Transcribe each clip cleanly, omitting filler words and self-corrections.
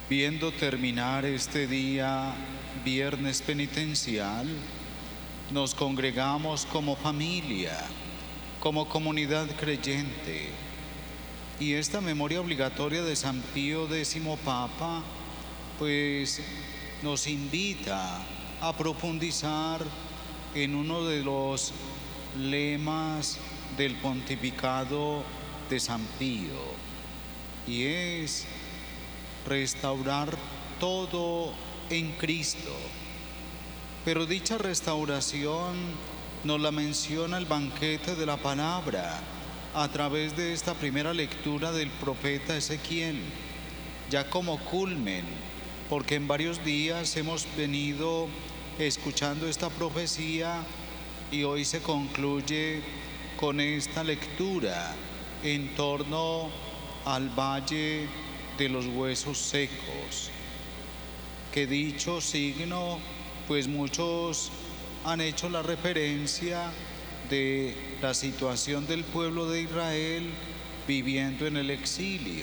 Viendo terminar este día, viernes penitencial, nos congregamos como familia, como comunidad creyente. Y esta memoria obligatoria de San Pío X Papa, pues nos invita a profundizar en uno de los lemas del pontificado de San Pío, y es restaurar todo en Cristo. Pero dicha restauración nos la menciona el banquete de la palabra a través de esta primera lectura del profeta Ezequiel, ya como culmen, porque en varios días hemos venido escuchando esta profecía y hoy se concluye con esta lectura en torno al valle de los huesos secos, que dicho signo, pues muchos han hecho la referencia de la situación del pueblo de Israel viviendo en el exilio.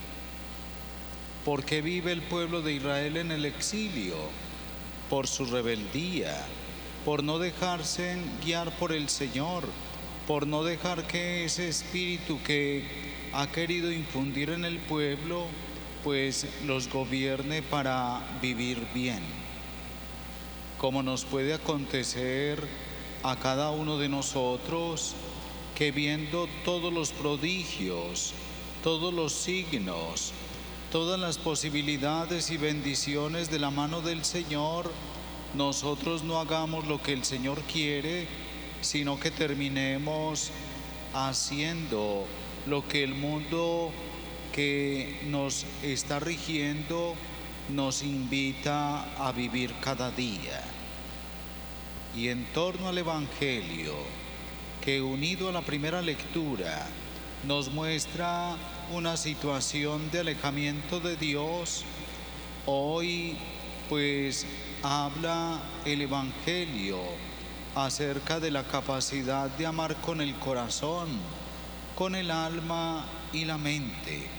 ¿Por qué vive el pueblo de Israel en el exilio? Por su rebeldía, por no dejarse guiar por el Señor, por no dejar que ese espíritu que ha querido infundir en el pueblo, pues los gobierne para vivir bien. Como nos puede acontecer a cada uno de nosotros, que viendo todos los prodigios, todos los signos, todas las posibilidades y bendiciones de la mano del Señor, nosotros no hagamos lo que el Señor quiere, sino que terminemos haciendo lo que el mundo que nos está rigiendo nos invita a vivir cada día. Y en torno al Evangelio, que unido a la primera lectura nos muestra una situación de alejamiento de Dios, hoy pues habla el Evangelio acerca de la capacidad de amar con el corazón, con el alma y la mente.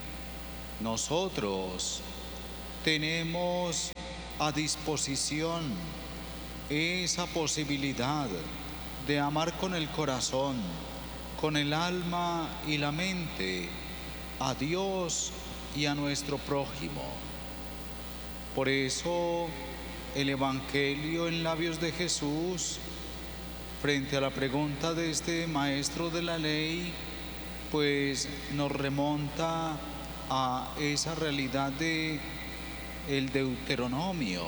Nosotros tenemos a disposición esa posibilidad de amar con el corazón, con el alma y la mente a Dios y a nuestro prójimo. Por eso el Evangelio en labios de Jesús, frente a la pregunta de este maestro de la ley, pues nos remonta a esa realidad de el Deuteronomio,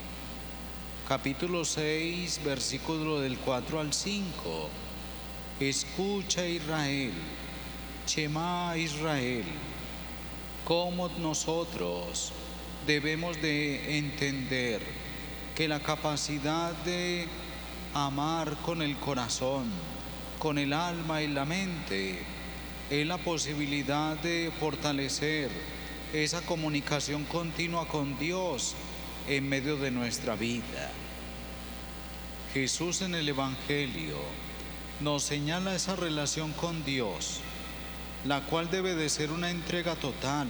capítulo 6, versículo del 4 al 5. Escucha, Israel, Shema, Israel, cómo nosotros debemos de entender que la capacidad de amar con el corazón, con el alma y la mente, es la posibilidad de fortalecer esa comunicación continua con Dios en medio de nuestra vida. Jesús en el Evangelio nos señala esa relación con Dios, la cual debe de ser una entrega total,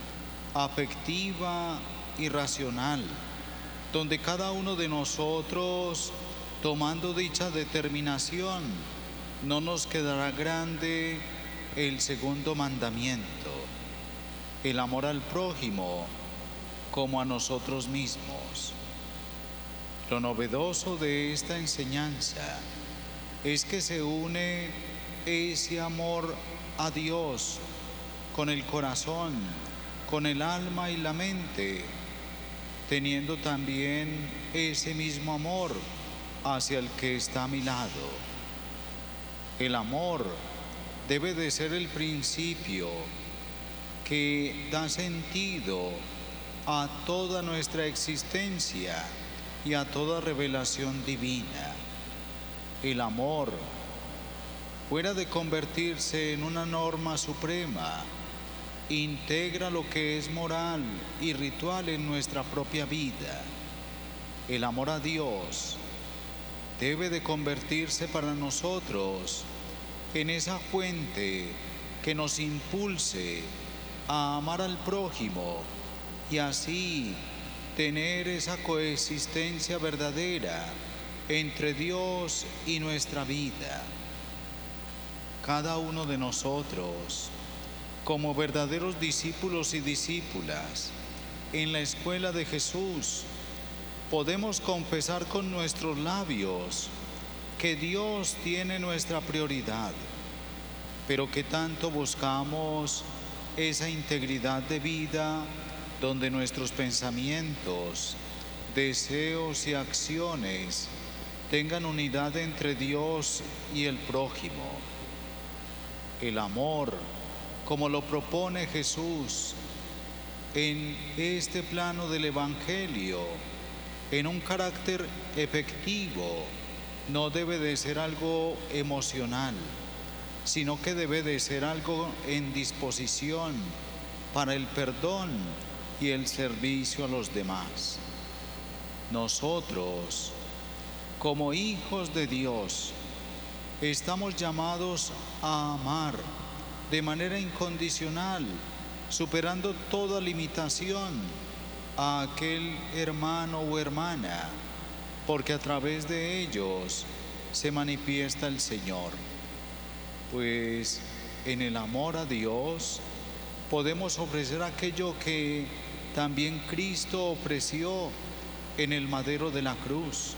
afectiva y racional, donde cada uno de nosotros, tomando dicha determinación, no nos quedará grande el segundo mandamiento, el amor al prójimo como a nosotros mismos. Lo novedoso de esta enseñanza es que se une ese amor a Dios con el corazón, con el alma y la mente, teniendo también ese mismo amor hacia el que está a mi lado. El amor debe de ser el principio que da sentido a toda nuestra existencia y a toda revelación divina. El amor, fuera de convertirse en una norma suprema, integra lo que es moral y ritual en nuestra propia vida. El amor a Dios debe de convertirse para nosotros en esa fuente que nos impulse a amar al prójimo y así tener esa coexistencia verdadera entre Dios y nuestra vida. Cada uno de nosotros, como verdaderos discípulos y discípulas, en la escuela de Jesús, podemos confesar con nuestros labios que Dios tiene nuestra prioridad, pero que tanto buscamos esa integridad de vida donde nuestros pensamientos, deseos y acciones tengan unidad entre Dios y el prójimo. El amor, como lo propone Jesús en este plano del Evangelio, en un carácter efectivo, no debe de ser algo emocional, sino que debe de ser algo en disposición para el perdón y el servicio a los demás. Nosotros, como hijos de Dios, estamos llamados a amar de manera incondicional, superando toda limitación a aquel hermano o hermana, porque a través de ellos se manifiesta el Señor. Pues en el amor a Dios podemos ofrecer aquello que también Cristo ofreció en el madero de la cruz,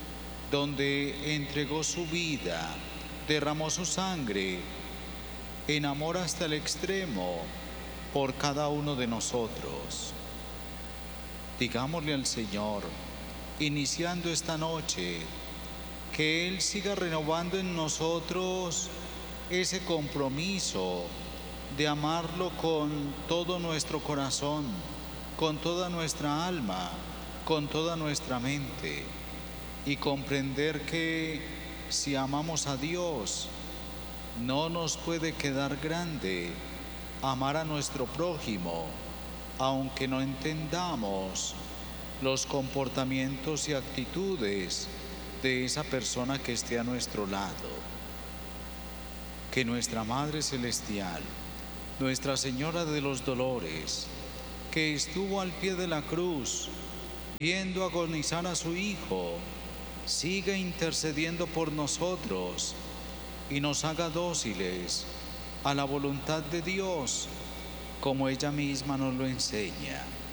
donde entregó su vida, derramó su sangre en amor hasta el extremo por cada uno de nosotros. Digámosle al Señor, iniciando esta noche, que Él siga renovando en nosotros ese compromiso de amarlo con todo nuestro corazón, con toda nuestra alma, con toda nuestra mente, y comprender que si amamos a Dios, no nos puede quedar grande amar a nuestro prójimo, aunque no entendamos los comportamientos y actitudes de esa persona que esté a nuestro lado. Que nuestra Madre Celestial, Nuestra Señora de los Dolores, que estuvo al pie de la cruz, viendo agonizar a su Hijo, siga intercediendo por nosotros y nos haga dóciles a la voluntad de Dios, como ella misma nos lo enseña.